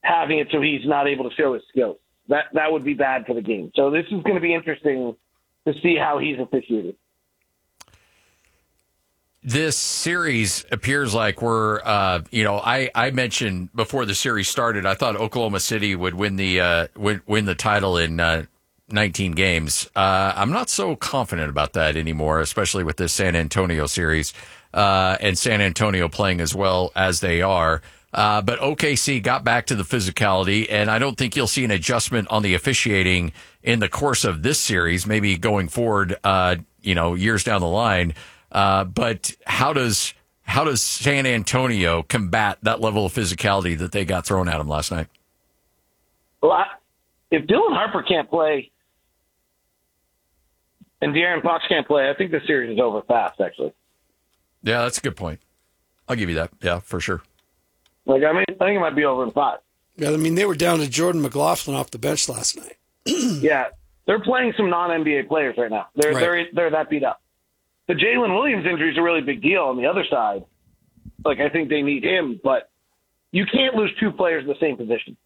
having it so he's not able to show his skills. That would be bad for the game. So this is going to be interesting to see how he's officiated. This series appears like we're, I mentioned before the series started, I thought Oklahoma City would win the title in 19 games. I'm not so confident about that anymore, especially with this San Antonio series and San Antonio playing as well as they are. But OKC got back to the physicality, and I don't think you'll see an adjustment on the officiating in the course of this series, maybe going forward, years down the line. But how does San Antonio combat that level of physicality that they got thrown at them last night? Well, if Dylan Harper can't play and De'Aaron Fox can't play, I think the series is over fast, actually. Yeah, that's a good point. I'll give you that. Yeah, for sure. I think it might be over in 5. Yeah, I mean, they were down to Jordan McLaughlin off the bench last night. Yeah, they're playing some non-NBA players right now. They're that beat up. The Jalen Williams injury is a really big deal on the other side. I think they need him, but you can't lose 2 players in the same position.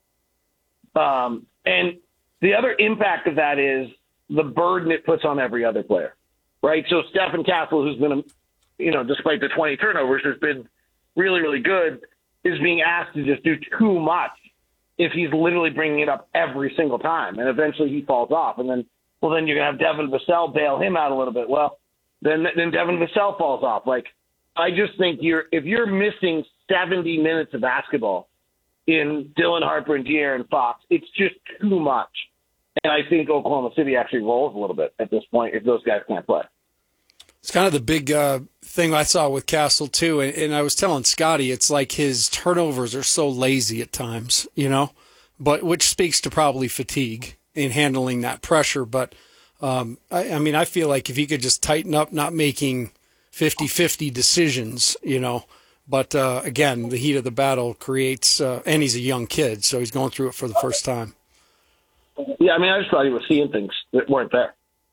And the other impact of that is the burden it puts on every other player, right? So Stephen Castle, who's been, despite the 20 turnovers, has been really, really good, is being asked to just do too much if he's literally bringing it up every single time. And eventually he falls off. And then you're going to have Devin Vassell bail him out a little bit. Well, then Devin Vassell falls off. I just think if you're missing 70 minutes of basketball in Dylan Harper and De'Aaron Fox, it's just too much. And I think Oklahoma City actually rolls a little bit at this point if those guys can't play. It's kind of the big thing I saw with Castle, too. And I was telling Scotty, it's like his turnovers are so lazy at times, but which speaks to probably fatigue in handling that pressure. But, I feel like if he could just tighten up not making 50-50 decisions, But, again, the heat of the battle creates and he's a young kid, so he's going through it for the first time. Yeah, I just thought he was seeing things that weren't there.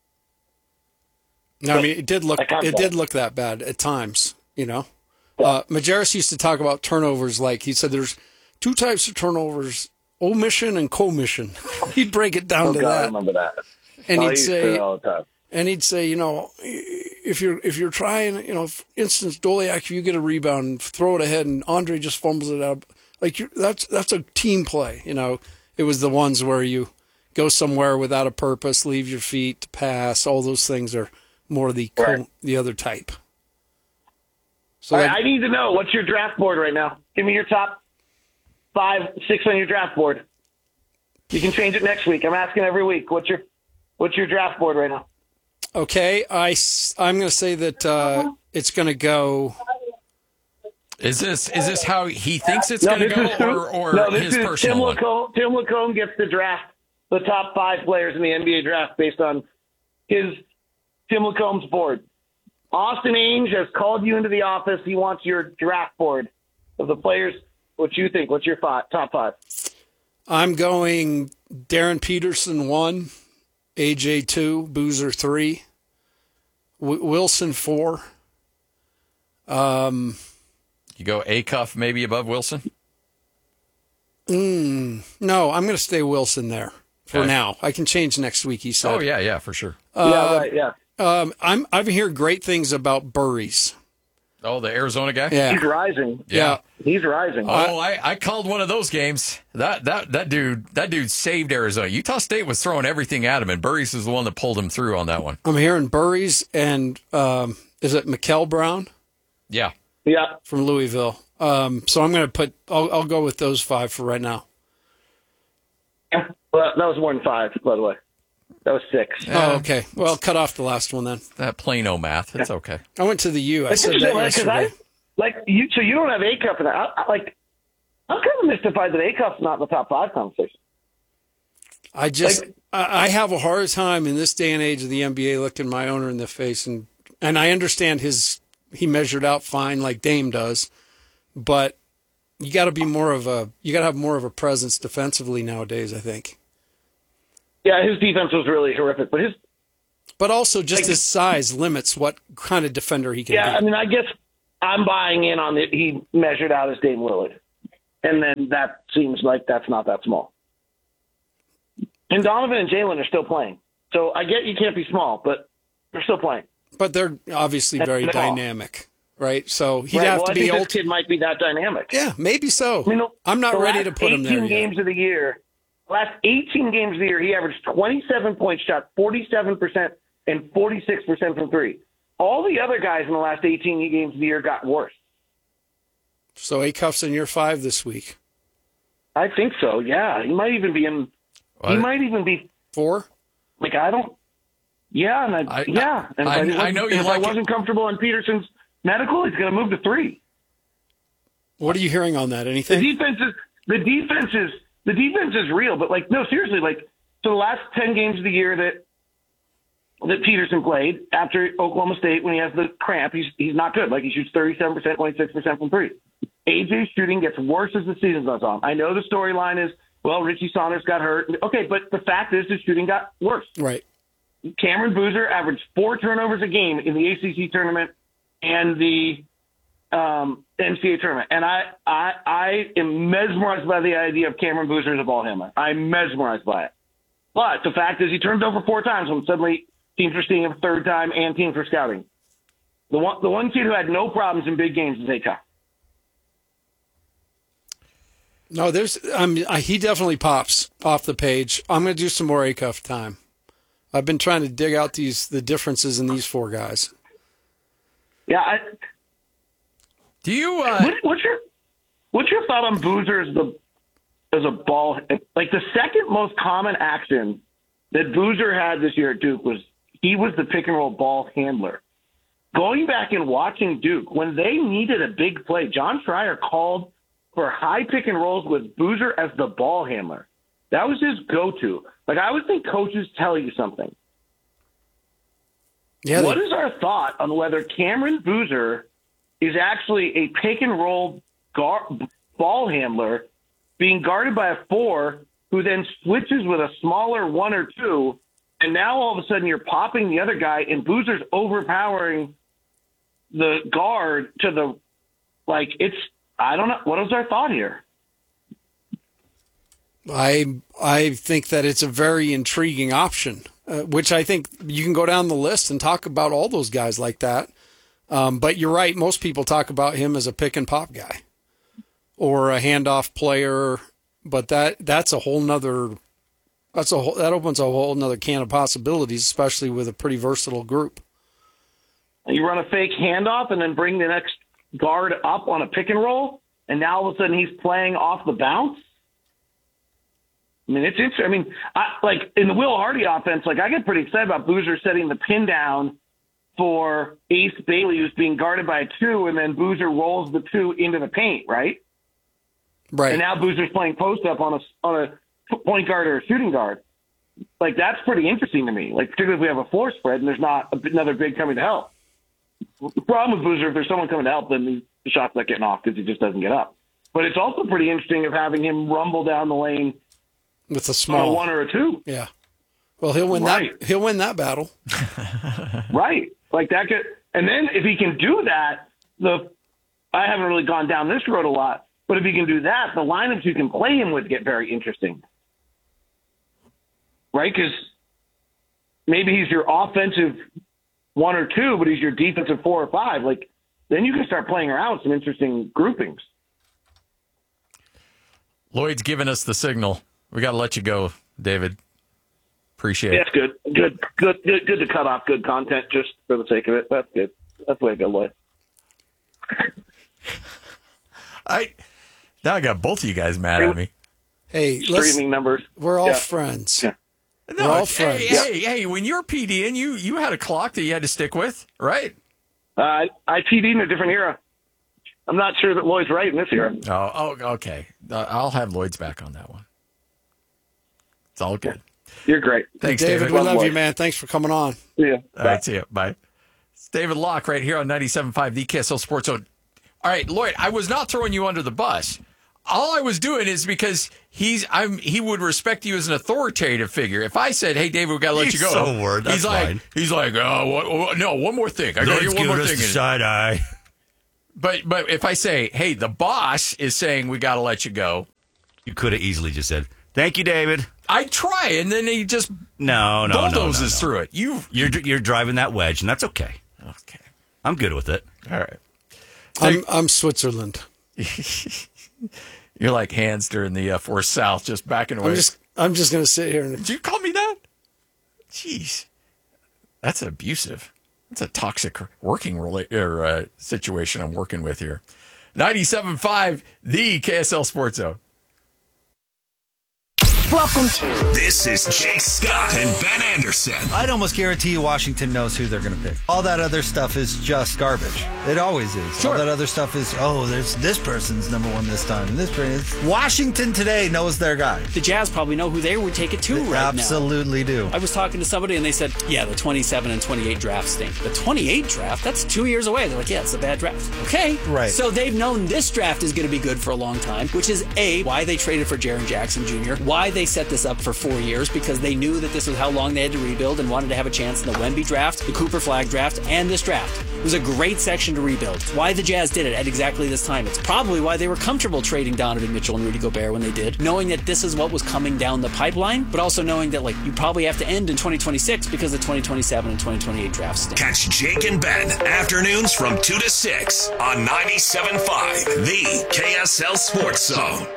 No, it did look that bad at times, Majerus used to talk about turnovers he said there's 2 types of turnovers, omission and commission. He'd break it down to that. I remember that. And he'd say all the time. And he'd say, if you're trying, for instance, Doliak, if you get a rebound, throw it ahead and Andre just fumbles it out, that's a team play, It was the ones where you go somewhere without a purpose, leave your feet to pass, all those things are more the other type. So I need to know, what's your draft board right now? Give me your top 5, 6 on your draft board. You can change it next week. I'm asking every week. What's your draft board right now? Okay, I'm going to say that it's going to go. Is this how he thinks it's going to go, or his personal one? Tim Lacombe gets to draft the top 5 players in the NBA draft based on his Tim Lacombe's board. Austin Ainge has called you into the office. He wants your draft board of the players. What you think? What's your top 5? I'm going Darren Peterson 1, AJ 2, Boozer 3, Wilson 4. You go Acuff maybe above Wilson? No, I'm going to stay Wilson there for now. I can change next week, he said. Oh, yeah, for sure. Yeah. I've heard great things about Burries. Oh, the Arizona guy? Yeah. He's rising. Yeah. He's rising. Oh, I called one of those games. That dude saved Arizona. Utah State was throwing everything at him, and Burries is the one that pulled him through on that one. I'm hearing Burries and is it Mikel Brown? Yeah. Yeah. From Louisville. So I'm going to I'll go with those 5 for right now. Yeah. Well, that was more than 5, by the way. That was 6. Oh, okay. Well, cut off the last one then. That Plano math. It's okay. I went to the U. I said that yesterday. So you don't have Acuff in that. I'm kind of mystified that Acuff's not in the top 5 conversation. I have a hard time in this day and age of the NBA looking my owner in the face, and I understand he measured out fine like Dame does, but you got to have more of a presence defensively nowadays, I think. Yeah, his defense was really horrific, but also just his size limits what kind of defender he can be. Yeah, I guess I'm buying in on it. He measured out as Dame Lillard. And then that seems like that's not that small. And Donovan and Jalen are still playing. So I get you can't be small, but they're still playing. But they're obviously very dynamic, right? So he'd have to be old. This kid might be that dynamic. Yeah, maybe so. I mean, I'm not ready to put him there yet. Games of the year, last 18 games of the year, he averaged 27 points, shot 47% and 46% from three. All the other guys in the last 18 games of the year got worse. So Acuff's in year 5 this week. I think so. Yeah, he might even be in. What? He might even be 4. Like I don't. Yeah, and I know you. If I wasn't comfortable on Peterson's medical, he's going to move to 3. What are you hearing on that? Anything? The defense is real, but like no, seriously, like so the last 10 games of the year that Peterson played after Oklahoma State when he has the cramp, he's not good. Like he shoots 37%, 26% from three. AJ's shooting gets worse as the season goes on. I know the storyline is, well, Richie Saunders got hurt. Okay, but the fact is his shooting got worse. Right. Cameron Boozer averaged 4 turnovers a game in the ACC tournament and the NCAA tournament. And I am mesmerized by the idea of Cameron Boozer as a ball handler. I'm mesmerized by it. But the fact is he turns over 4 times when suddenly teams are seeing him a third time and teams are scouting. The one kid who had no problems in big games is Acuff. No, he definitely pops off the page. I'm going to do some more Acuff time. I've been trying to dig out the differences in these 4 guys. Yeah. Do you? What's your thought on Boozer as a ball? Like the second most common action that Boozer had this year at Duke was he was the pick and roll ball handler. Going back and watching Duke, when they needed a big play, John Schreier called for high pick and rolls with Boozer as the ball handler. That was his go-to. Like, I would think coaches tell you something. Yeah. What is our thought on whether Cameron Boozer is actually a pick and roll ball handler being guarded by a 4 who then switches with a smaller 1 or 2, and now all of a sudden you're popping the other guy and Boozer's overpowering the guard to the, like, it's, I don't know. What is our thought here? I think that it's a very intriguing option, which I think you can go down the list and talk about all those guys like that. But you're right. Most people talk about him as a pick and pop guy or a handoff player. But that's a whole nother. That opens a whole nother can of possibilities, especially with a pretty versatile group. You run a fake handoff and then bring the next guard up on a pick and roll, and now all of a sudden he's playing off the bounce. I mean, it's interesting. I mean, like in the Will Hardy offense, like I get pretty excited about Boozer setting the pin down for Ace Bailey, who's being guarded by a 2, and then Boozer rolls the 2 into the paint, right? Right. And now Boozer's playing post up on a point guard or a shooting guard. Like that's pretty interesting to me. Like particularly if we have a floor spread and there's not another big coming to help. The problem with Boozer, if there's someone coming to help, then the shot's not getting off because he just doesn't get up. But it's also pretty interesting of having him rumble down the lane with a small 1 or a 2. Yeah. Well, he'll win that. He'll win that battle. Right. Like that could, and then if he can do that, I haven't really gone down this road a lot, but if he can do that, the lineups you can play him with get very interesting. Right? Because maybe he's your offensive 1 or 2, but he's your defensive 4 or 5. Like then you can start playing around some interesting groupings. Lloyd's giving us the signal. We got to let you go, David. Appreciate it. That's good to cut off good content just for the sake of it. That's good. That's the way to go, Lloyd. Now I got both of you guys mad at me. Hey, streaming numbers. We're all friends. Yeah. No, we're all friends. Hey, when you're PDing, you had a clock that you had to stick with, right? I PD'd in a different era. I'm not sure that Lloyd's right in this era. Oh, okay. I'll have Lloyd's back on that one. It's all good. You're great. Thanks, David. We love you, man. Thanks for coming on. Yeah. All right, see you. Bye. It's David Locke right here on 97.5, the KSL Sports Zone. All right, Lloyd, I was not throwing you under the bus. All I was doing is because he would respect you as an authoritative figure. If I said, "Hey, David, we got to let you go," so word. That's he's like, "Oh, no, one more thing. I got to get one more thing." Side eye. But if I say, hey, the boss is saying we got to let you go. You could have easily just said, thank you, David. I try, and then he just bulldozes through it. You're driving that wedge, and that's okay. Okay. I'm good with it. All right. I'm Switzerland. You're like Hans during the Force South, just backing away. I'm just going to sit here. Did you call me that? Jeez. That's abusive. That's a toxic working situation I'm working with here. 97.5, the KSL Sports Zone. Welcome to. This is Jake Scott and Ben Anderson. I'd almost guarantee you Washington knows who they're going to pick. All that other stuff is just garbage. It always is. Sure. All that other stuff is, there's this person's number one this time. And this person. Washington today knows their guy. The Jazz probably know who they would take it to right now. Absolutely do. I was talking to somebody and they said, the 27 and 28 draft stink. The 28 draft, that's 2 years away. They're like, it's a bad draft. Okay. Right. So they've known this draft is going to be good for a long time, which is why they traded for Jaren Jackson Jr., why they set this up for 4 years, because they knew that this was how long they had to rebuild and wanted to have a chance in the Wemby draft, the Cooper Flag draft, and this draft. It was a great section to rebuild. It's why the Jazz did it at exactly this time. It's probably why they were comfortable trading Donovan Mitchell and Rudy Gobert when they did, knowing that this is what was coming down the pipeline, but also knowing that you probably have to end in 2026 because the 2027 and 2028 drafts stink. Catch Jake and Ben afternoons from 2 to 6 on 97.5, the KSL Sports Zone.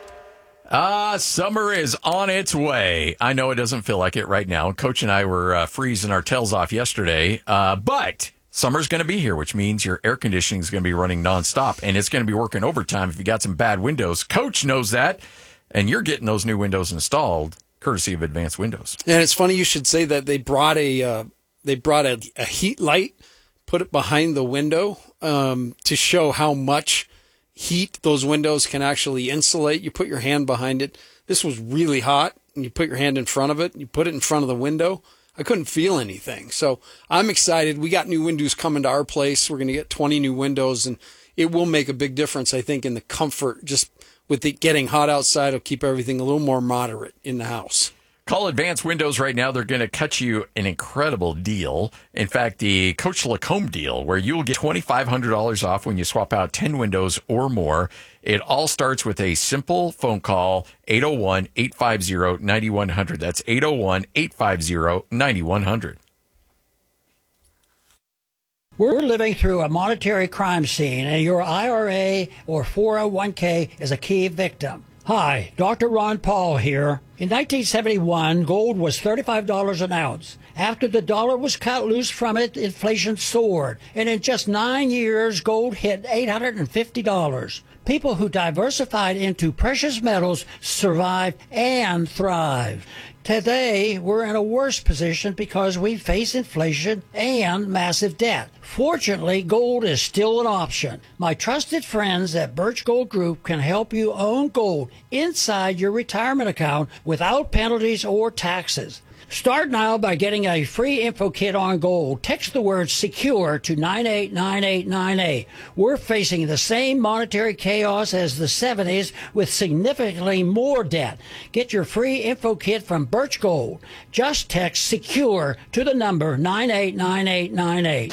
Summer is on its way. I know it doesn't feel like it right now. Coach and I were freezing our tails off yesterday, but summer's going to be here, which means your air conditioning is going to be running nonstop, and it's going to be working overtime if you got some bad windows. Coach knows that, and you're getting those new windows installed courtesy of Advanced Windows. And it's funny you should say that. They brought a heat light, put it behind the window to show how much heat those windows can actually insulate. You put your hand behind it. This was really hot, and you put your hand in front of it, and you put it in front of the window. I couldn't feel anything. So I'm excited. We got new windows coming to our place. We're going to get 20 new windows, and it will make a big difference, I think, in the comfort. Just with it getting hot outside, it'll keep everything a little more moderate in the house. Call Advanced Windows right now. They're going to cut you an incredible deal. In fact, the Coach Lacombe deal, where you'll get $2,500 off when you swap out 10 windows or more. It all starts with a simple phone call, 801-850-9100. That's 801-850-9100. We're living through a monetary crime scene, and your IRA or 401k is a key victim. Hi, Dr. Ron Paul here. In 1971, gold was $35 an ounce. After the dollar was cut loose from it, inflation soared. And in just 9 years, gold hit $850. People who diversified into precious metals survived and thrived. Today, we're in a worse position because we face inflation and massive debt. Fortunately, gold is still an option. My trusted friends at Birch Gold Group can help you own gold inside your retirement account without penalties or taxes. Start now by getting a free info kit on gold. Text the word SECURE to 989898. We're facing the same monetary chaos as the 70s with significantly more debt. Get your free info kit from Birch Gold. Just text SECURE to the number 989898.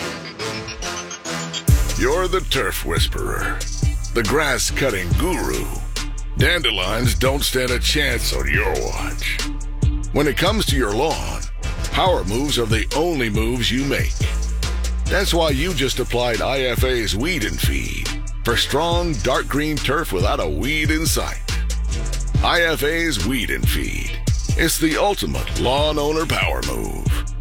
You're the turf whisperer, the grass cutting guru. Dandelions don't stand a chance on your watch. When it comes to your lawn, power moves are the only moves you make. That's why you just applied IFA's Weed and Feed for strong, dark green turf without a weed in sight. IFA's Weed and Feed. It's the ultimate lawn owner power move.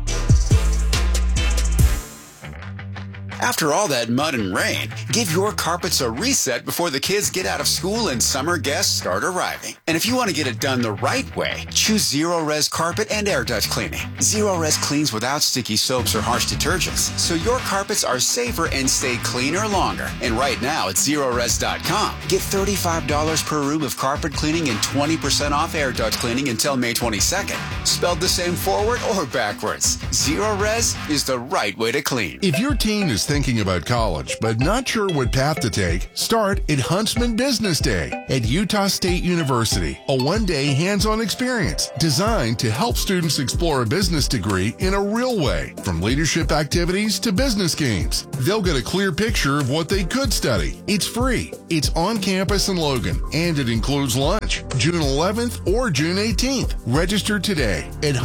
After all that mud and rain, give your carpets a reset before the kids get out of school and summer guests start arriving. And if you want to get it done the right way, choose Zero-Res Carpet and Air Duct Cleaning. Zero-Res cleans without sticky soaps or harsh detergents, so your carpets are safer and stay cleaner longer. And right now at Zerores.com, get $35 per room of carpet cleaning and 20% off air duct cleaning until May 22nd. Spelled the same forward or backwards, Zero-Res is the right way to clean. If your team is thinking about college but not sure what path to take? Start at Huntsman Business Day at Utah State University, a one-day hands-on experience designed to help students explore a business degree in a real way, from leadership activities to business games. They'll get a clear picture of what they could study. It's free. It's on campus in Logan, and it includes lunch, June 11th or June 18th. Register today at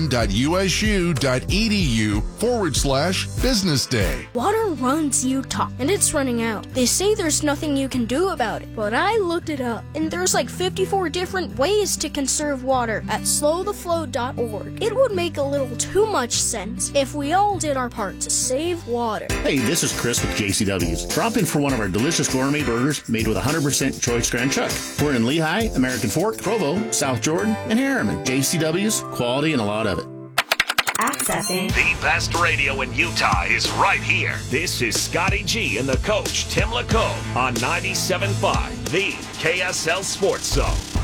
huntsman.usu.edu/business day. Water runs Utah, and it's running out. They say there's nothing you can do about it, but I looked it up, and there's like 54 different ways to conserve water at slowtheflow.org. It would make a little too much sense if we all did our part to save water. Hey, this is Chris with JCW's. Drop in for one of our delicious gourmet burgers made with 100% choice Grand Chuck. We're in Lehigh, American Fork, Provo, South Jordan, and Harriman. JCW's, quality and a lot of it. Accessing the best radio in Utah is right here. This is Scotty G and the coach, Tim LaCombe, on 97.5, the KSL Sports Zone.